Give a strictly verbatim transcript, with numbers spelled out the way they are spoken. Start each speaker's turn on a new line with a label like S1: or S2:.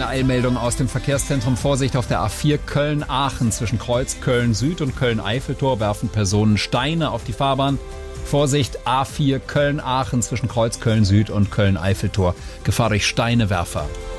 S1: eine Eilmeldung aus dem Verkehrszentrum. Vorsicht auf der A vier Köln-Aachen zwischen Kreuz Köln-Süd und Köln-Eiffeltor werfen Personen Steine auf die Fahrbahn. Vorsicht A vier Köln-Aachen zwischen Kreuz Köln-Süd und Köln-Eiffeltor. Gefahr durch Steinewerfer.